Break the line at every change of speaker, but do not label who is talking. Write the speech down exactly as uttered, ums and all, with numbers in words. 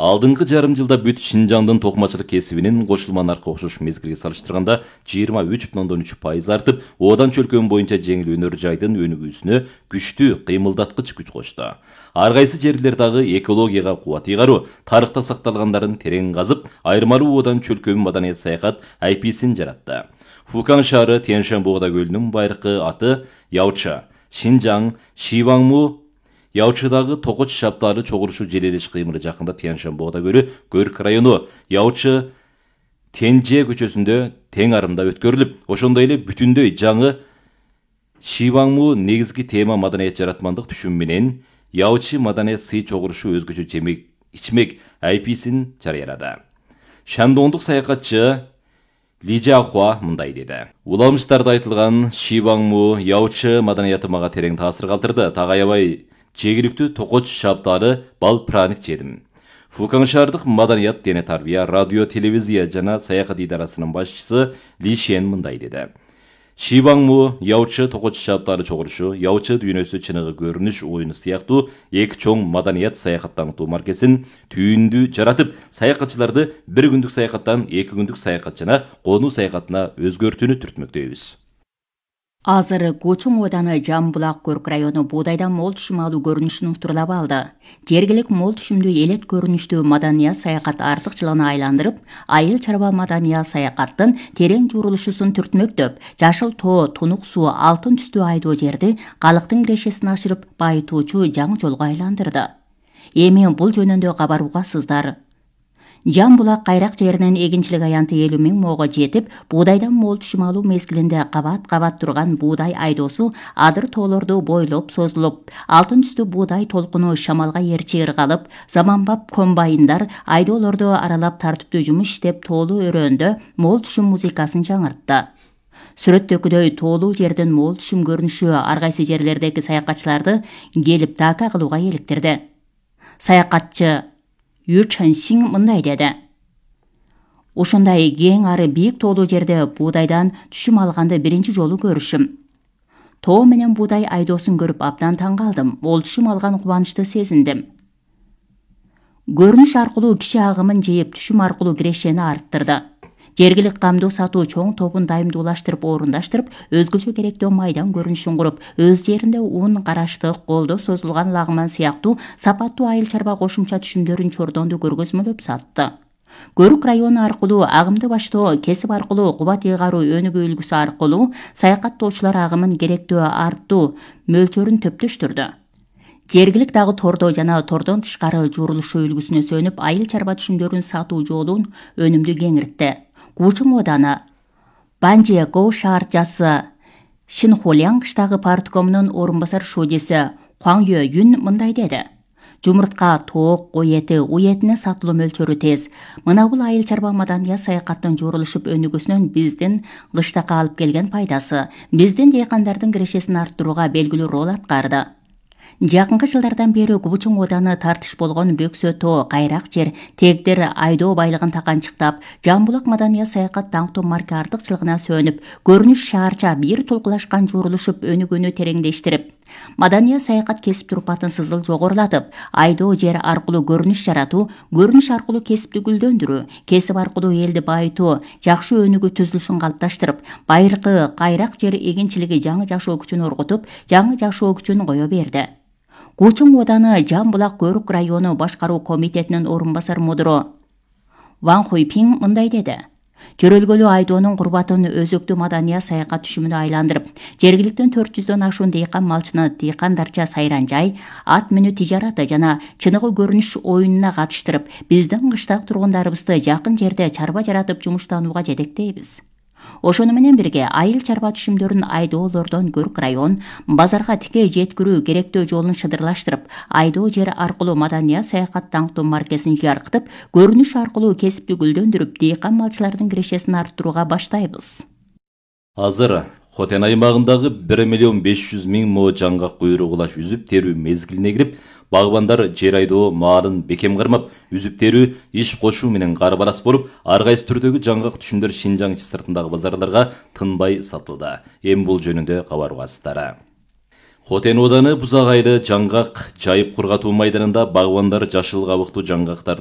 Алдыңғы жарым жылда бүт Шинжаңдын токмачылык кесибинин кошулма наркы окшош мезгилге салыштырганда жыйырма үч бүтүн ондон үч пайыз артып, одан чөлкөн боюнча жеңил өнөр жайдын өнүгүүсүнө күчтүү кыймылдаткыч күч кошту. Ар кайсы жерлер дагы экологияга кубат ыйгаруу, тарыхта сакталгандарын терең казып, айырмалуу одан чөлкөн маданият саякат ай пи-син жаратты. Фукан шаары Тянь-Шань-Богда көлүнүн байыркы аты Яуча, Шинжаң, Шиваңму Яучыдагы Токоч шаптары чогурушу желелеш кыймылы жакында Тянь-Шань-Богда көлү Көрк району Яучы Тенже көчөсүндө тең арымда өткөрүлүп, ошондой эле бүтүндөй жаңы Шиваңму негизги тема маданият жаратмандык түшүм менен Яучы маданият сый чогурушу өзгөчө жемек ичмек ай пи-син жарыялады. Шандоңдук саякатчы Ли Жахуа мындай деди. Уламыштарда айтылган Шиваңму Яучы маданияты мага терең таасир калтырды. Так аябай жергиликтүү токоч шаптары бал праник жедим. Фукан шаардык маданият, дене тарбия, радио, телевизия жана саякат идарасынын башчысы Ли Шен мындай деди. Шиваңму Яучы токоч шаптары чогурушу Яучы дүйнөсү чыныгы көрүнүш оюну сыяктуу эки чоң маданият саякат таңытуу маркесин түйүндү жаратып, саякатчыларды бир күндүк саякаттан эки күндүк саякат жана конуу саякатына өзгөртүүнү түртмөктөйбүз.
Азыр Кучуң ооданы Жамбулак Көрк району буудайдан мол түшүм алуу көрүнүшүн уктурлап алды. Жергилик мол түшүмдүү элет көрүнүштүү маданият саякат артыкчылыгына айландырып, айыл чарба маданият саякаттын терең журулушусун түртмөктөп, жашыл тоо, тунук суу, алтын түстүү айдоо жерди калктын кирешесин ашырып байытуучу жаңы жолго айландырды. Эми бул жөнүндө кабар угасыздар. Жамбулак кайрак жеринин эгинчилик аянты элүү миң моого жетип, буудайдан мол түшүм алуу мезгилинде кабат-кабат турган буудай айдоосу адыр тоолорду бойлоп созулуп, алтын түстүү буудай толкуну шамалга эрчи ыргалып, заманбап комбайндар айдоолорду аралап тартиптүү жумуш иштеп, тоолуу өрөөндө мол түшүм музыкасын жаңыртты. Сүрөттөкүдөй тоолуу жердин мол түшүм көрүнүшү ар кайсы жерлердеги саякатчыларды келип така кылууга эликтирди. Саякатчы Ю Чэнсиң мындай деди. Ошондой кең ары бийик тоолуу жерде буудайдан түшүм алганды биринчи жолу көрүшүм. Тоо менен буудай айдоосун көрүп абдан таң калдым. Мол түшүм алган кубанычты сезиндим. Көрүнүш аркылуу киши агымын жейип, түшүм аркылуу кирешени арттырды. Жергилик камдуу сатуу чоң тобун дайымдуулаштырып, орундаштырып, өзгөчө керектөө майдан көрүнүшүн куруп, өз жеринде ун, караштык, колдо созулган лагман сыяктуу сапаттуу айыл чарба кошумча түшүмдөрүн чордонду көргөзмөлөп сатты. Көрк району аркылуу агымды баштоо, кесип аркылуу кубат ыйгаруу өнүгүү үлгүсү аркылуу саякаттоочулар агымын керектөө арттуу мөлчөрүн төптөштүрдү. Жергилик дагы тордо жана тордон тышкары журулушу үлгүсүнө сөнүп, айыл чарба түшүмдөрүн сатуу жолун өнүмдүү кеңиртти. Кучуң ооданы Банже Гоу шаарчасы Шинхолянг штагы парткомунун орун басар шудиси Хуаң Юэ Юн мындай деди. Жумуртка, тоок, кой эти, уй этинин сатылуу мөлчөрү тез. Мына бул айыл чарба маданият саякаттын журулушуп өнүгүүсүнөн биздин кыштакка алып келген пайдасы, биздин дейкандардын кирешесин арттырууга белгилүү рол аткарды. Жакынкы жылдардан бери Кучуң ооданы тартыш болгон бөксө тоо, кайрак жер, тегдер айдоо байлыгын таканчыктап, Жамбулак маданият саякат таңтоо марка артыкчылыгына сөнүп, көрүнүш шаарча бир тулкулашкан журулушуп өнүгүүнү тереңдештирип, маданият саякат кесип турпатын сызыл жогорулатып, айдоо жер аркылуу көрүнүш жаратуу, көрүнүш аркылуу кесипти гүлдөндүрүү, кесип аркылуу элди байытуу, жакшы өнүгүү түзүлүшүн калыпташтырып, байыркы кайрак жер эгинчилиги жаңы жашоо күчүн оргутуп, жаңы жашоо күчүн кое берди. Кучуң ооданы Жамбулак Көрк району башкаруу комитетинин орун басар мудуру Ван Хуйпиң мындай деди. Жөрөлгөлүү айдоонун курбатын өзөктүү маданият саякат түшүмүнө айландырып, жергиликтен төрт жүздөн ашуун дейкан малчыны дейкандарча сайран жай, ат мүнүү тижараты жана чыныгы көрүнүш оюнуна катыштырып, биздин кыштак тургундарыбызды жакын жерде чарба жаратып жумуштанууга жетектейбиз. Ошону менен бирге айыл чарба түшүмдөрүн айдоолордон Көрк район базарга тикей жеткирүү керектөө жолун шыдырлаштырып, айдоо жер аркылуу маданият саякат таңтоо маркесин жаркытып, көрүнүш аркылуу кесипти гүлдөндүрүп, дейкан малчылардын кирешесин арттырууга баштайбыз.
Азыр Хотен аймагындагы бир миллион беш жүз миң мо жаңгак куйрук улаш үзүп терүү мезгилине кирип, багбандар жер айдоо маалын бекем кармап, үзүп терүү иш кошуу менен карбарас болуп, ар кайсы түрдөгү жаңгак түшүмдөр Шинжаң сыртындагы базарларга тынбай сатылды. Эми бул жөнүндө кабар угасыздар. Хотен ооданы Бузак айылы жаңгак жайып кургатуу майданында багбандар жашыл кабыктуу жаңгактарды